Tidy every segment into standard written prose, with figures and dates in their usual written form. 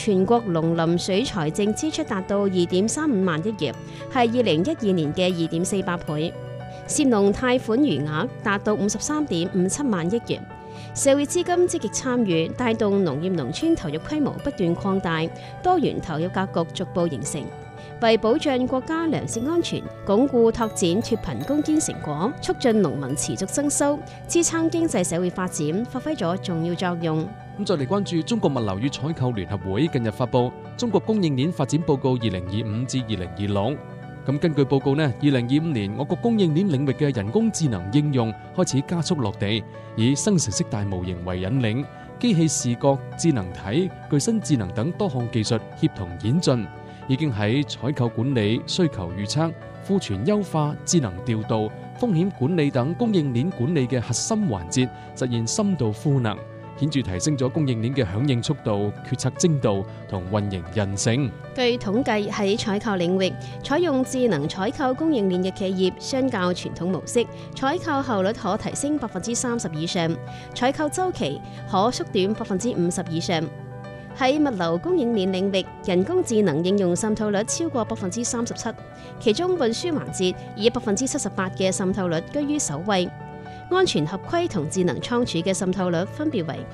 全國農林水財政支出達到2.35萬億元，係2012年嘅2.48倍。涉農貸款餘額達到53.57萬億元。社會資金積極參與，帶動農業農村投入規模不斷擴大，多元投入格局逐步形成，為保障國家糧食安全、鞏固拓展脫貧攻堅成果、促進農民持續增收、支撐經濟社會發展，發揮咗重要作用。 咁再嚟關注中國物流與採購聯合會近日發布《中國供應鏈發展報告2025至2026》。咁根據報告呢，2025年我國供應鏈領域嘅人工智能應用開始加速落地，以生成式大模型為引領，機器視覺、智能體、具身智能等多項技術協同演進，已經喺採購管理、需求預測、庫存優化、智能調度、風險管理等供應鏈管理嘅核心環節實現深度賦能，顯著提升咗供應鏈嘅響應速度、決策精度同運營韌性。 據統計，喺採購領域，採用智能採購供應鏈嘅企業，相較傳統模式，採購效率可提升30%以上，採購週期可縮短50%以上。喺物流供應鏈領域，人工智能應用滲透率超過37%，其中運輸環節以78%嘅滲透率居於首位。安全合規同智能倉儲嘅滲透率分別為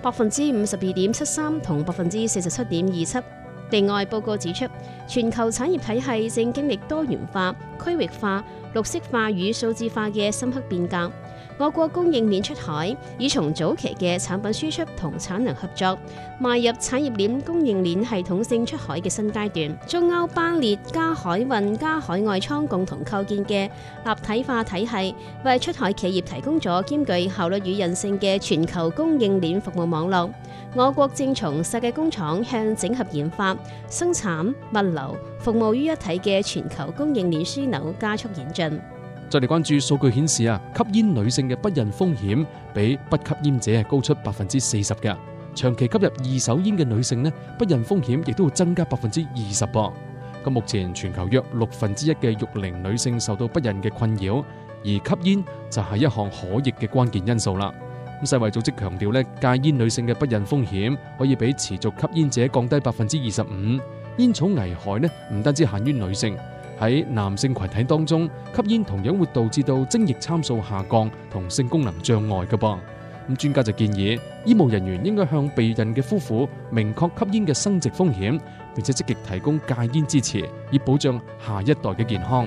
52.73%同47.27%。另外，報告指出，全球產業體系正經歷多元化、區域化、綠色化與數字化嘅深刻變革。我國供應鏈出海已從早期嘅產品輸出同產能合作，邁入產業鏈供應鏈系統性出海嘅新階段。中歐班列加海運加海外倉共同構建嘅立體化體系，為出海企業提供咗兼具效率與韌性嘅全球供應鏈服務網絡。我國正從世界工廠向整合研發、生產、物流、服務於一體嘅全球供應鏈樞紐加速演進。 再嚟關注數據顯示吸煙女性嘅不孕風險比不吸煙者係高出40%嘅。長期吸入二手煙嘅女性不孕風險亦都會增加20%噃。咁目前全球約1/6嘅育齡女性受到不孕嘅困擾，而吸煙就係一項可逆嘅關鍵因素啦。世衛組織強調戒煙女性嘅不孕風險可以比持續吸煙者降低25%。煙草危害唔單止限於女性。喺男性群體當中，吸煙同樣會導致到精液參數下降同性功能障礙嘅噃。咁專家就建議，醫務人員應該向避孕嘅夫婦明確吸煙嘅生殖風險，並且積極提供戒煙支持，以保障下一代嘅健康。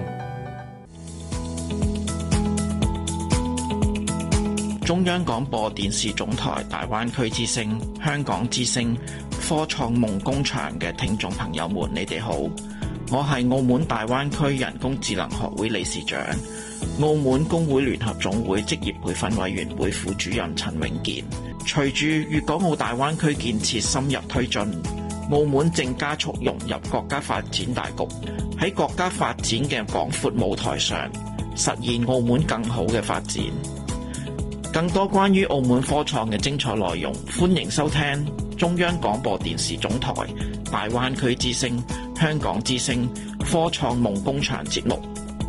中央廣播電視總台大灣區之聲、香港之聲、科創夢工場嘅聽眾朋友們，你哋好。我係澳門大灣區人工智能學會理事長、澳門工會聯合總會職業培訓委員會副主任陳永健。隨住粵港澳大灣區建設深入推進，澳門正加速融入國家發展大局，喺國家發展嘅廣闊舞台上，實現澳門更好嘅發展。更多關於澳門科創嘅精彩內容，歡迎收聽中央廣播電視總台大灣區之聲、香港之聲科創夢工場節目。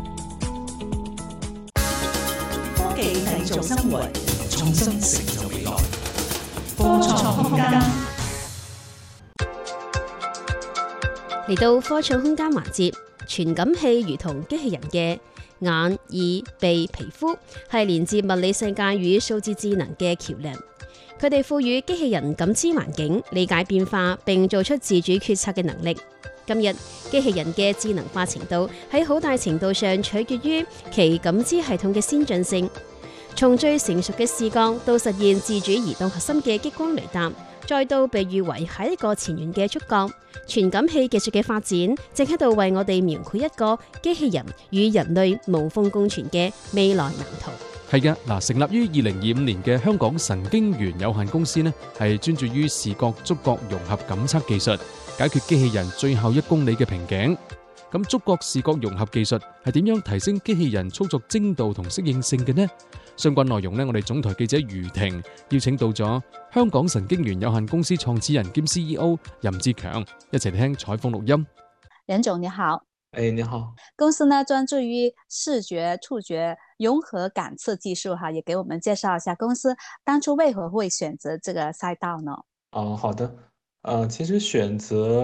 科技製造生活，創新成就未來。科創空間嚟到科創空間環節，傳感器如同機器人嘅眼、耳、鼻、皮膚，係連接物理世界與數字智能嘅橋樑。佢哋賦予機器人感知環境、理解變化，並做出自主決策嘅能力。今日機器人嘅智能化程度喺好大程度上取決於其感知系統嘅先進性。從最成熟嘅視覺到實現自主移動核心嘅激光雷達，再到被譽為下一個前沿嘅觸覺，傳感器技術嘅發展正喺度為我哋描繪一個機器人與人類無縫共存嘅未來藍圖。 係嘅，成立於2025年嘅香港神經元有限公司係專注於視覺觸覺融合感測技術，解決機器人最後1公里嘅瓶頸。咁觸覺視覺融合技術係點樣提升機器人操作精度同適應性嘅呢？相關內容我哋總台記者余婷邀請到咗香港神經元有限公司創始人兼 CEO 任志強，一齊嚟聽採訪錄音。 任總你好。 你好。 公司專注於視覺、觸覺融合感測技術也給我們介紹一下公司當初為何會選擇這個賽道呢？ 好的。其實選擇